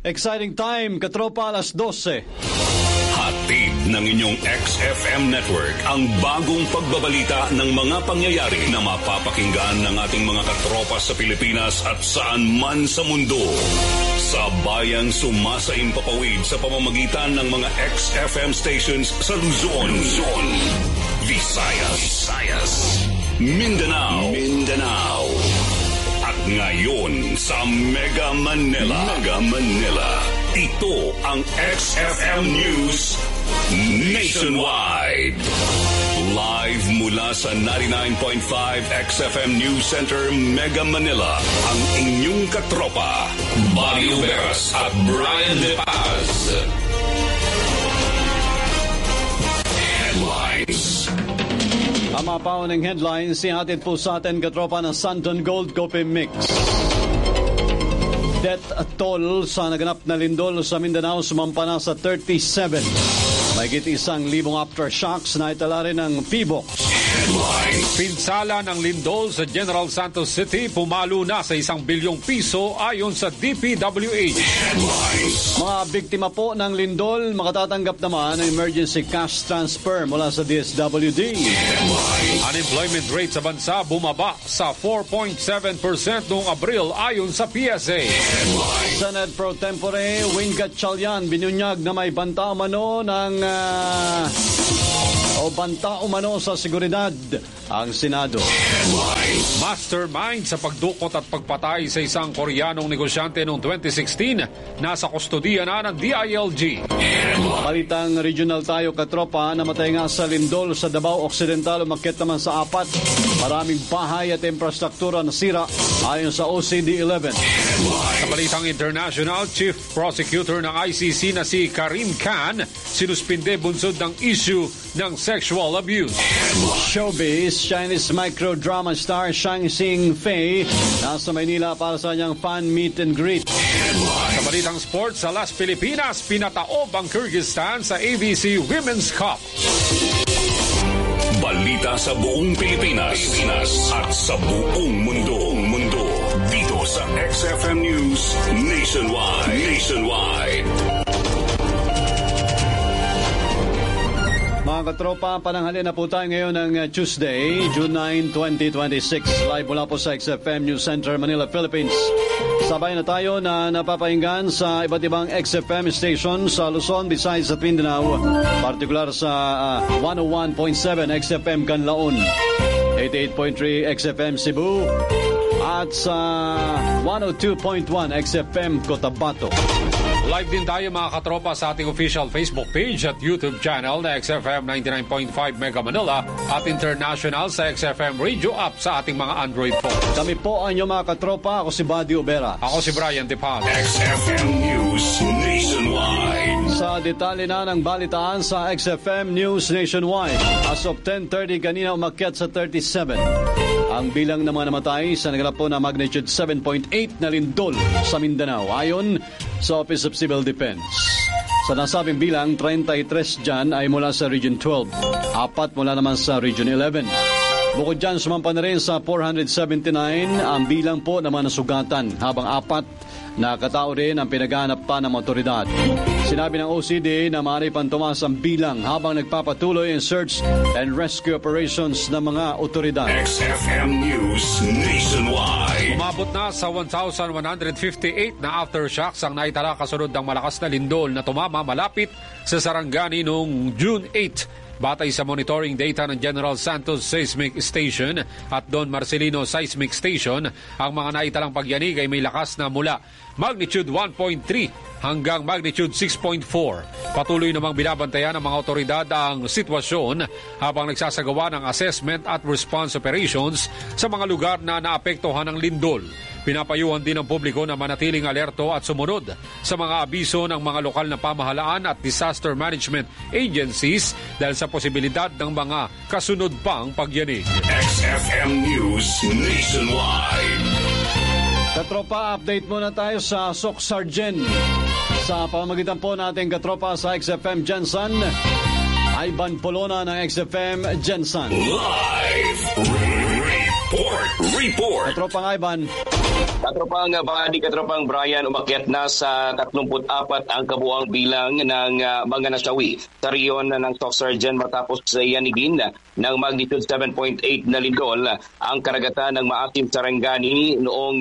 Exciting time, katropa, alas 12. Hatid ng inyong XFM network ang bagong pagbabalita ng mga pangyayari na mapapakinggan ng ating mga katropa sa Pilipinas at saan man sa mundo. Sa bayang sumasaimpapawid sa pamamagitan ng mga XFM stations sa Luzon, Visayas, Mindanao, at ngayon sa Mega Manila. Ito ang XFM News Nationwide. Live mula sa 99.5 XFM News Center, Mega Manila, ang inyong katropa, Mario Veras at Brian De Paz. Headlines. Ang mga paunang headlines, sihatid po sa atin katropa ng Santon Gold Coffee Mix. Death toll sa naganap na lindol sa Mindanao sumampa na sa 37. Mahigit 1,000 aftershocks na itala rin ng PBOX. Pinsala ng lindol sa General Santos City pumalo na sa 1 bilyong piso ayon sa DPWH. Mga biktima po ng lindol makatatanggap naman ng emergency cash transfer mula sa DSWD. Unemployment rate sa bansa bumaba sa 4.7% noong Abril ayon sa PSA. Senate Pro Tempore Wing Gatchalian binunyag na may banta umano sa seguridad ang Senado. Mastermind sa pagdukot at pagpatay sa isang Koreanong negosyante noong 2016 nasa kustodiya na ng DILG. Balitang regional tayo katropa, namatay nga sa lindol sa Davao Occidental, umakyat naman sa 4. Maraming bahay at infrastruktura nasira ayon sa OCD-11. Sa balitang international, Chief Prosecutor ng ICC na si Karim Khan sinuspinde bunsod ng issue ng sexual abuse. Showbiz, Chinese micro-drama star Shang Xing Fei nasa Maynila para sa kanyang fan meet and greet. Sa balitang sports, sa Las Pilipinas, pinataob ang Kyrgyzstan sa ABC Women's Cup. Balita sa buong Pilipinas at sa buong mundo. Dito sa XFM News Nationwide. Mga katropa, pananghali na po tayo ngayon ng Tuesday, June 9, 2026. Live mula po sa XFM News Center, Manila, Philippines. Sabay na tayo na napapahinggan sa iba't ibang XFM station sa Luzon, Visayas at Mindanao. Partikular sa 101.7 XFM Canlaon, 88.3 XFM Cebu, at sa 102.1 XFM Cotabato. Live din tayo mga katropa sa ating official Facebook page at YouTube channel na XFM 99.5 Mega Manila at international sa XFM Radio app sa ating mga Android phone. Kami po ang inyong mga katropa. Ako si Buddy Obera. Ako si Brian De Paz. XFM News Nationwide. Sa detalye na ng balitaan sa XFM News Nationwide. As of 10:30 kanina umakyat sa 37. Ang bilang ng mga namatay sa naganap po na magnitude 7.8 na lindol sa Mindanao. Ayon sa Office of Civil Defense. Sa nasabing bilang, 33 dyan ay mula sa Region 12. 4 mula naman sa Region 11. Bukod dyan, sumampa na rin sa 479 ang bilang po ng mga nasugatan, habang 4 na katao rin ang pinaghanap pa ng otoridad. Sinabi ng OCD na maaari pang tumaas ang bilang habang nagpapatuloy ang search and rescue operations ng mga otoridad. XFM News Nationwide. Umabot na sa 1,158 na aftershocks ang naitala kasunod ng malakas na lindol na tumama malapit sa Sarangani noong June 8. Batay sa monitoring data ng General Santos Seismic Station at Don Marcelino Seismic Station, ang mga naitalang pagyanig ay may lakas na mula magnitude 1.3 hanggang magnitude 6.4. Patuloy namang binabantayan ng mga otoridad ang sitwasyon habang nagsasagawa ng assessment at response operations sa mga lugar na naapektuhan ng lindol. Pinapayuhan din ng publiko na manatiling alerto at sumunod sa mga abiso ng mga lokal na pamahalaan at disaster management agencies dahil sa posibilidad ng mga kasunod pang pagyanig. XFM News Nationwide. Katropa, update muna tayo sa Sok Sargen. Sa pamamagitan po natin katropa sa XFM Jensen, Ivan Polona ng XFM Jensen. Live report. Katropang Ivan. Katropang Buddy, Katropang Brian, umakyat na sa 34 ang kabuang bilang ng mga nasawi sa riyon ng Stock Sergeant matapos sa yanigin ng magnitude 7.8 na lindol ang karagatan ng Maasim Sarangani noong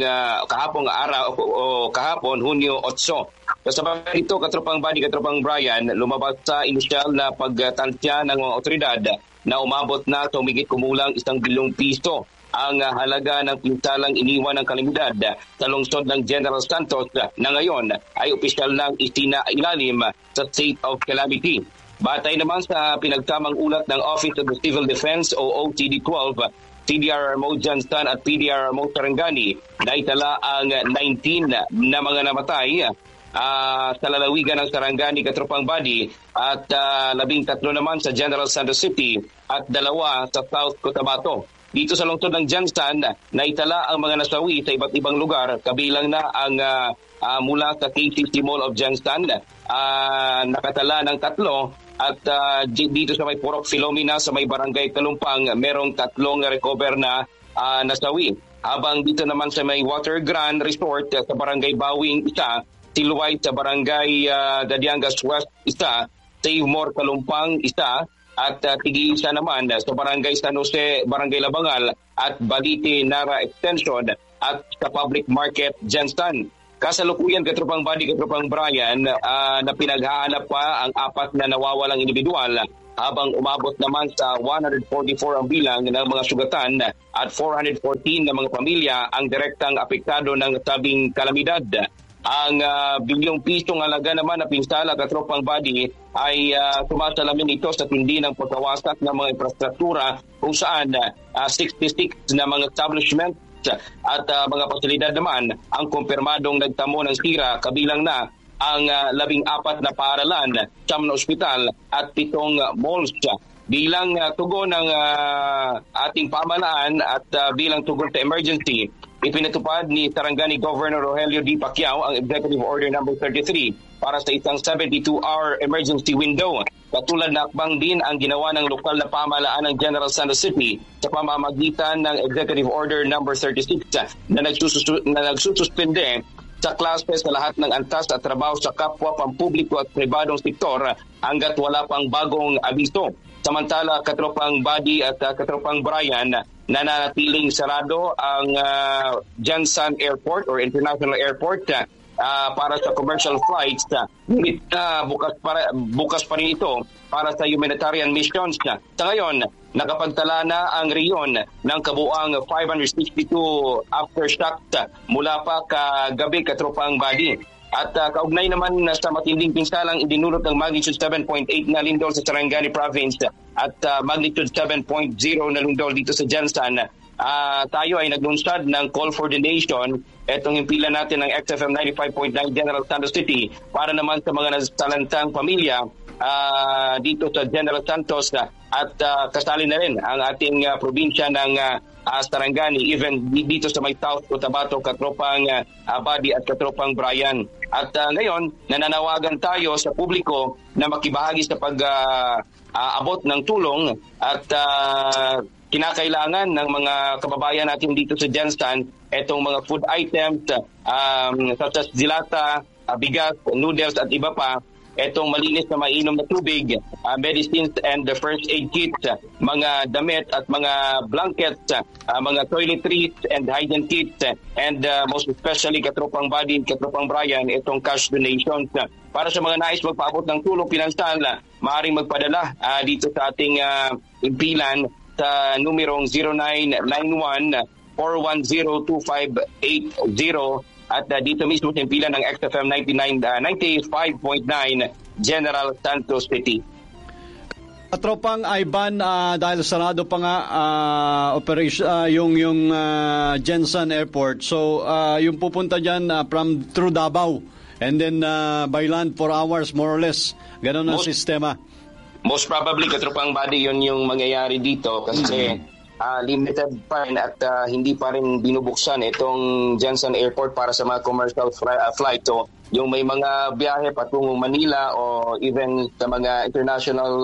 kahapon, Hunyo 8. Kasabay ito, Katropang Buddy, Katropang Brian, lumabas sa inisyal na pagtansya ng mga otoridad na umabot na sa humigit kumulang 1 bilyong piso ang halaga ng pinsalang iniwan ng kalamidad sa lungsod ng General Santos na ngayon ay opisyal ng isinailalim sa state of calamity. Batay naman sa pinagsamang ulat ng Office of the Civil Defense o OCD-12, CDR Mojansan at PDR Sarangani, naitala ang 19 na mga namatay sa lalawigan ng Sarangani, Katropang Buddy, at 13 naman sa General Santos City at 2 sa South Cotabato. Dito sa lungsod ng Jansan, naitala ang mga nasawi sa iba't ibang lugar, kabilang na ang mula sa KCC Mall of Jansan, nakatala ng 3 at dito sa may Purok Filomena sa may Barangay Kalumpang, merong 3 recover na nasawi. Habang dito naman sa may Water Grand Resort sa Barangay Bawing, 1, Silway sa Barangay Dadiangas West, 1, Save More Kalumpang, 1, at tig-isa naman sa Barangay San Jose, Barangay Labangal at Balite Nara Extension at sa Public Market Jansan. Kasalukuyan, Katropang Buddy, Katropang Brian, na pinaghahanap pa ang 4 na nawawalang individual habang umabot naman sa 144 ang bilang ng mga sugatan at 414 na mga pamilya ang direktang apektado ng sabing kalamidad. Ang bilyong pisong halaga naman na pinsala, Katropang Buddy, ay sumasalamin ito sa tindi ng pagkawasak ng mga infrastruktura kung saan 66 na mga establishment at mga pasilidad naman ang kumpirmadong nagtamo ng sira, kabilang na ang 14 na paaralan, 9 na ospital at 7 malls. Bilang tugon ng ating pamahalaan at bilang tugon sa emergency, ipinatupad ni Sarangani Governor Rogelio D. Pacquiao ang Executive Order No. 33 para sa isang 72-hour emergency window. Katulad na akbang din ang ginawa ng lokal na pamahalaan ng General Santos City sa pamamagitan ng Executive Order No. 36 na nagsususpende sa klase sa lahat ng antas at trabaho sa kapwa pampubliko at pribadong sektor hanggat wala pang bagong abiso. Samantala, Katropang Buddy at Katropang Brian, nananatiling sarado ang Jansan Airport or International Airport para sa commercial flights. Bukas pa rin ito para sa humanitarian missions. Sa ngayon, nakapagtala na ang riyon ng kabuang 562 aftershocks mula pa kagabi, Katropang Buddy. At kaugnay naman sa matinding pinsalang idinulot ng magnitude 7.8 na lindol sa Sarangani Province at magnitude 7.0 na lindol dito sa Jansan, tayo ay naglunsad ng call for donation. Itong himpilan natin ng XFM 95.9 General Santos City para naman sa mga nasalantang pamilya dito sa General Santos at kasali na rin ang ating probinsya ng Sarangani, even dito sa may South Cotabato, Katropang Buddy at Katropang Brian. At ngayon, nananawagan tayo sa publiko na makibahagi sa pag-abot ng tulong at kinakailangan ng mga kababayan natin dito sa Jansan itong mga food items such as dilata, bigas, noodles at iba pa, itong malinis na mainom na tubig, medicines and the first aid kits, mga damit at mga blankets, mga toiletries and hygiene kits, and most especially, Katropang Buddy, Katropang Brian, itong cash donations. Para sa mga nais magpaabot ng tulong pinansal, maaaring magpadala dito sa ating impilan sa numerong 0991-410-2580 at dito mismo sa impilan ng XFM 95.9 General Santos City. Tropang Ivan, dahil sarado pa nga operation yung Jansan Airport. So yung pupunta diyan from through Davao and then by land 4 hours more or less. Ganon ang sistema. Most probably, Katropang Buddy, yun yung mangyayari dito kasi limited pa rin at hindi pa rin binubuksan itong Jansan Airport para sa mga commercial flight. So, yung may mga biyahe patungong Manila o even sa mga international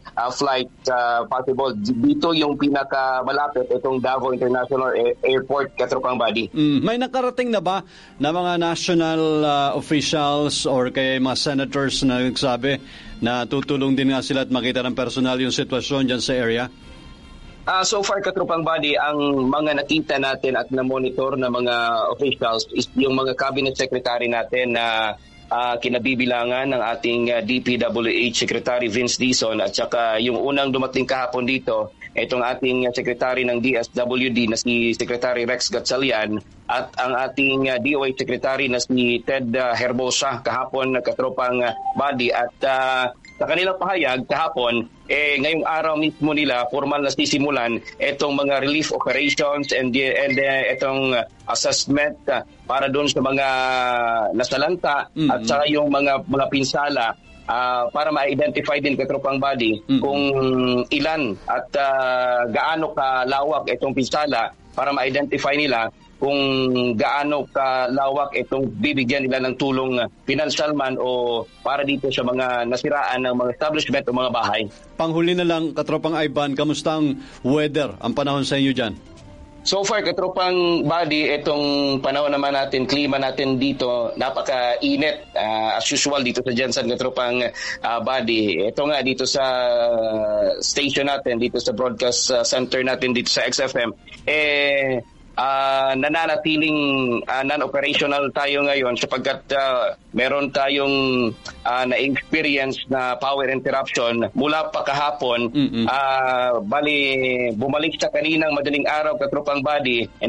flight possible. Dito yung pinakamalapit, itong Davao International Airport, katropang body. May nakarating na ba na mga national officials or kaya mga senators na nagsabi na tutulong din nga sila at makita ng personal yung sitwasyon dyan sa area? So far, katropang body, ang mga nakita natin at na-monitor na mga officials is yung mga cabinet secretary natin na kinabibilangan ng ating DPWH Secretary Vince Dizon at saka yung unang dumating kahapon dito, itong ating Secretary ng DSWD na si Secretary Rex Gatchalian at ang ating DOH Secretary na si Ted Herbosa kahapon, katropang body. At sa kanilang pahayag kahapon, ngayong araw mismo nila formal na sisimulan itong mga relief operations and itong assessment para doon sa mga nasalanta at saka yung mga pinsala para ma-identify din, katropang body, kung ilan at gaano kalawak itong pinsala para ma-identify nila kung gaano kalawak itong bibigyan nila ng tulong financial man o para dito sa mga nasiraan ng mga establishment o mga bahay. Panghuli na lang, katropang Ivan, kamusta ang weather, ang panahon sa inyo dyan? So far, katropang body, itong panahon naman natin, klima natin dito, napaka-init as usual dito sa Jensen, katropang body. Ito nga dito sa station natin, dito sa broadcast center natin, dito sa XFM, nananatiling non-operational tayo ngayon sapagkat meron tayong na-experience na power interruption mula pa kahapon. Bali, bumalik sa kaninang madaling araw, katropang body,